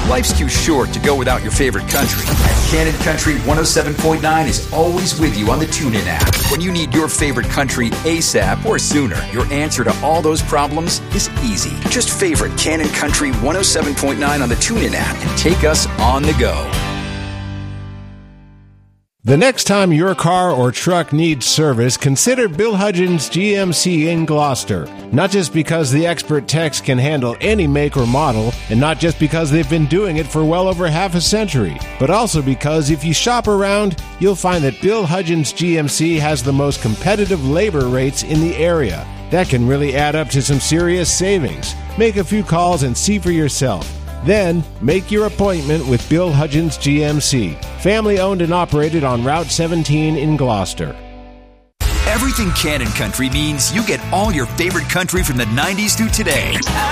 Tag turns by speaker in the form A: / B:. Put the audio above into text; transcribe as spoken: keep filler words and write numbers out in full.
A: Life's too short to go without your favorite country. And Cannon Country one oh seven point nine is always with you on the TuneIn app. When you need your favorite country ASAP or sooner, your answer to all those problems is easy. Just favorite Cannon Country one oh seven point nine on the TuneIn app and take us on the go.
B: The next time your car or truck needs service, consider Bill Hudgens G M C in Gloucester. Not just because the expert techs can handle any make or model, and not just because they've been doing it for well over half a century, but also because if you shop around, you'll find that Bill Hudgens G M C has the most competitive labor rates in the area. That can really add up to some serious savings. Make a few calls and see for yourself. Then, make your appointment with Bill Hudgens G M C, family owned and operated on Route seventeen in Gloucester.
A: Everything Cannon Country means you get all your favorite country from the nineties to today.